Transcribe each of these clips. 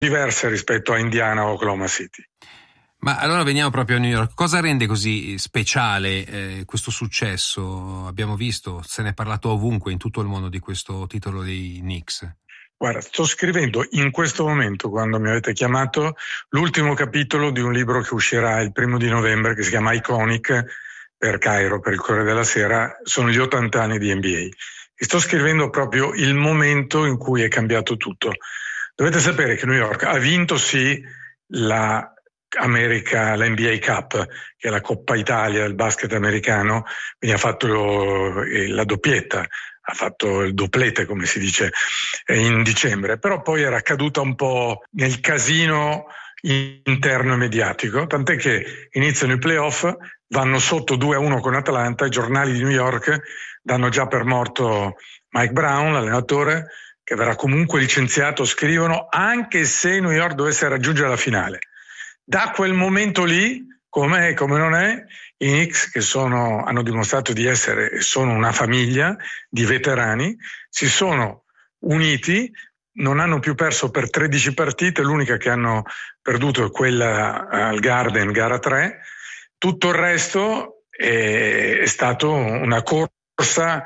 diverse rispetto a Indiana o Oklahoma City. Ma allora veniamo proprio a New York. Cosa rende così speciale questo successo? Abbiamo visto, se ne è parlato ovunque in tutto il mondo di questo titolo dei Knicks. Guarda, sto scrivendo in questo momento, quando mi avete chiamato, l'ultimo capitolo di un libro che uscirà il 1 novembre, che si chiama Iconic, per Cairo, per il Corriere della Sera. Sono gli 80 anni di NBA. E sto scrivendo proprio il momento in cui è cambiato tutto. Dovete sapere che New York ha vinto sì la NBA Cup, che è la Coppa Italia del basket americano, quindi ha fatto la doppietta, ha fatto il doplete, come si dice, in dicembre, però poi era caduta un po' nel casino interno e mediatico, tant'è che iniziano i playoff, vanno sotto 2-1 con Atlanta, i giornali di New York danno già per morto Mike Brown, l'allenatore, che verrà comunque licenziato, scrivono, anche se New York dovesse raggiungere la finale. Da quel momento lì, come non è, i Knicks, che hanno dimostrato di essere e sono una famiglia di veterani, si sono uniti, non hanno più perso per 13 partite, l'unica che hanno perduto è quella al Garden, gara 3, tutto il resto è stato una corsa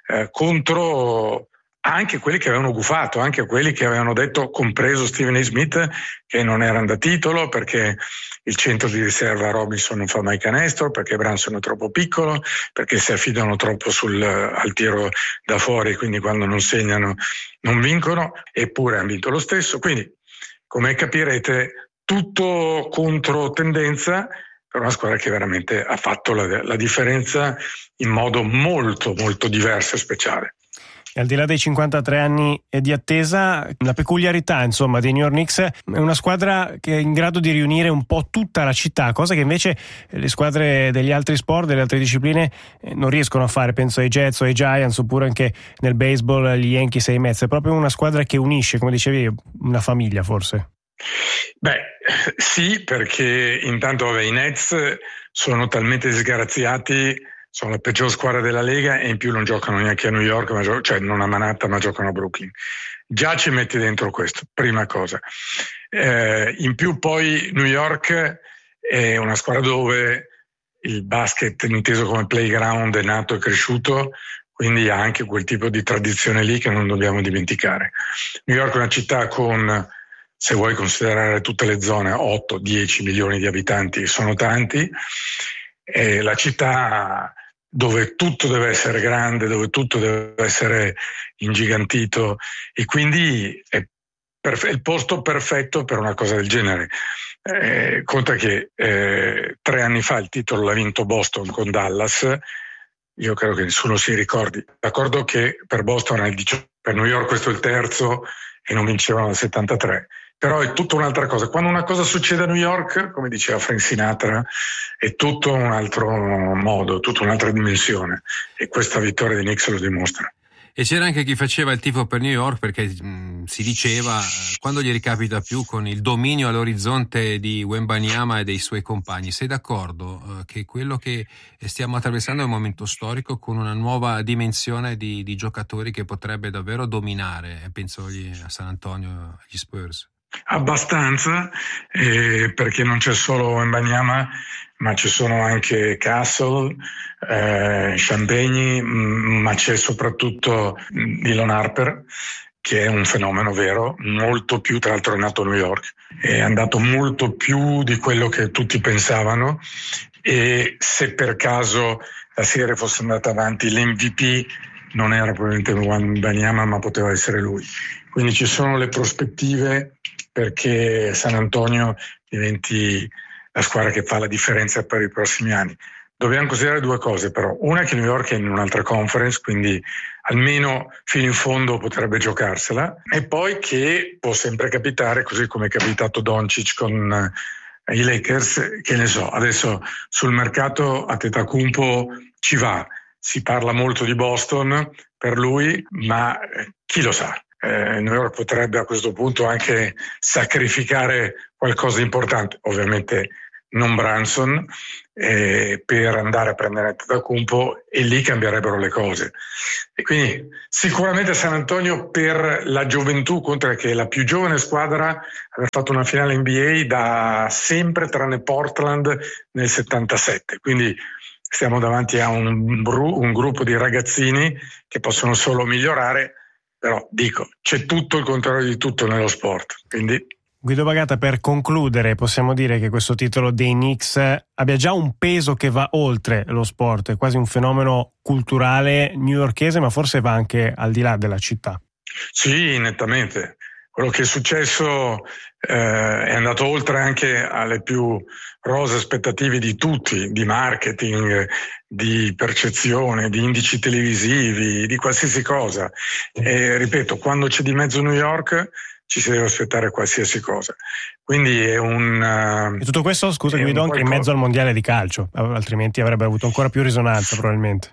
contro anche quelli che avevano gufato, anche quelli che avevano detto, compreso Stephen A. Smith, che non erano da titolo perché il centro di riserva Robinson non fa mai canestro, perché Brunson è troppo piccolo, perché si affidano troppo al tiro da fuori, quindi quando non segnano non vincono, eppure hanno vinto lo stesso. Quindi, come capirete, tutto contro tendenza per una squadra che veramente ha fatto la differenza in modo molto, molto diverso e speciale. E al di là dei 53 anni di attesa, la peculiarità insomma dei New York Knicks è una squadra che è in grado di riunire un po' tutta la città, cosa che invece le squadre degli altri sport, delle altre discipline non riescono a fare. Penso ai Jets o ai Giants, oppure anche nel baseball gli Yankees e i Mets. È proprio una squadra che unisce, come dicevi, una famiglia forse. Beh, sì, perché intanto i Nets sono talmente disgraziati, sono la peggior squadra della Lega e in più non giocano neanche a New York, cioè non a Manhattan, ma giocano a Brooklyn. Già ci metti dentro questo, prima cosa. In più poi New York è una squadra dove il basket, inteso come playground, è nato e cresciuto, quindi ha anche quel tipo di tradizione lì che non dobbiamo dimenticare. New York è una città con, se vuoi considerare tutte le zone, 8-10 milioni di abitanti, sono tanti. È la città dove tutto deve essere grande, dove tutto deve essere ingigantito, e quindi è il posto perfetto per una cosa del genere. Conta che 3 anni fa il titolo l'ha vinto Boston con Dallas. Io credo che nessuno si ricordi. D'accordo che per Boston è il 18, per New York questo è il terzo e non vincevano dal 73. Però è tutta un'altra cosa. Quando una cosa succede a New York, come diceva Frank Sinatra, è tutto un altro modo, tutta un'altra dimensione. E questa vittoria di Knicks lo dimostra. E c'era anche chi faceva il tifo per New York perché si diceva, quando gli ricapita più, con il dominio all'orizzonte di Wembanyama e dei suoi compagni. Sei d'accordo che quello che stiamo attraversando è un momento storico con una nuova dimensione di giocatori che potrebbe davvero dominare? Penso a San Antonio, agli Spurs. Abbastanza, perché non c'è solo Wembanyama, ma ci sono anche Castle, Champagny, ma c'è soprattutto Dylan Harper, che è un fenomeno vero, molto più, tra l'altro è nato a New York, è andato molto più di quello che tutti pensavano, e se per caso la serie fosse andata avanti, l'MVP non era probabilmente Wembanyama, ma poteva essere lui. Quindi ci sono le prospettive perché San Antonio diventi la squadra che fa la differenza per i prossimi anni. Dobbiamo considerare 2 cose però. Una è che New York è in un'altra conference, quindi almeno fino in fondo potrebbe giocarsela, e poi che può sempre capitare, così come è capitato Doncic con i Lakers, che ne so, adesso sul mercato Antetokounmpo ci va, si parla molto di Boston per lui, ma chi lo sa? New York potrebbe a questo punto anche sacrificare qualcosa di importante, ovviamente non Brunson, per andare a prendere Antetokounmpo, e lì cambierebbero le cose. E quindi sicuramente San Antonio, per la gioventù, conta che è la più giovane squadra aver fatto una finale NBA da sempre, tranne Portland nel 77, quindi stiamo davanti a un gruppo di ragazzini che possono solo migliorare, però dico, c'è tutto il contrario di tutto nello sport, quindi... Guido Bagata, per concludere, possiamo dire che questo titolo dei Knicks abbia già un peso che va oltre lo sport, è quasi un fenomeno culturale newyorkese, ma forse va anche al di là della città. Sì, nettamente. Quello che è successo è andato oltre anche alle più rose aspettative di tutti, di marketing, di percezione, di indici televisivi, di qualsiasi cosa. E ripeto, quando c'è di mezzo New York ci si deve aspettare qualsiasi cosa. Quindi è un... E tutto questo, scusa Guido, anche in mezzo al mondiale di calcio, altrimenti avrebbe avuto ancora più risonanza probabilmente.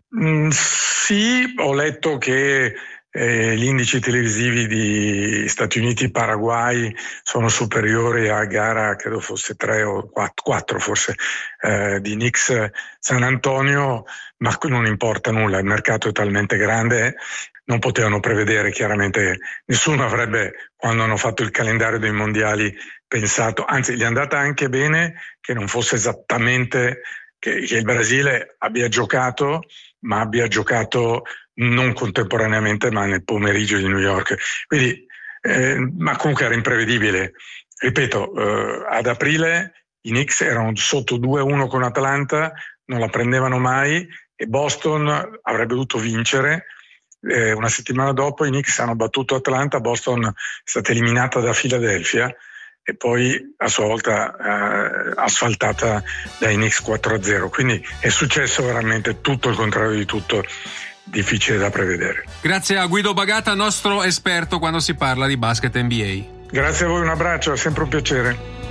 Sì, ho letto che gli indici televisivi di Stati Uniti e Paraguay sono superiori a gara, credo fosse 3 o 4 forse, di Knicks San Antonio, ma non importa nulla, il mercato è talmente grande, non potevano prevedere, chiaramente nessuno avrebbe, quando hanno fatto il calendario dei mondiali, pensato, anzi gli è andata anche bene che non fosse esattamente, che il Brasile abbia giocato, ma abbia giocato non contemporaneamente, ma nel pomeriggio di New York. Quindi, ma comunque era imprevedibile. Ripeto, ad aprile i Knicks erano sotto 2-1 con Atlanta, non la prendevano mai, e Boston avrebbe dovuto vincere. Una settimana dopo i Knicks hanno battuto Atlanta, Boston è stata eliminata da Philadelphia e poi a sua volta asfaltata dai Knicks 4-0. Quindi è successo veramente tutto il contrario di tutto, difficile da prevedere. Grazie a Guido Bagata, nostro esperto quando si parla di basket NBA. Grazie a voi, un abbraccio, è sempre un piacere.